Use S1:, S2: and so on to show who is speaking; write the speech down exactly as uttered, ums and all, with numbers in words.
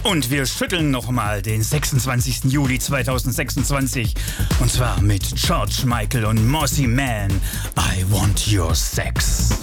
S1: Und wir schütteln nochmal den sechsundzwanzigsten Juli zweitausendsechsundzwanzig. Und zwar mit George Michael und Mossy Man. I Want Your Sex.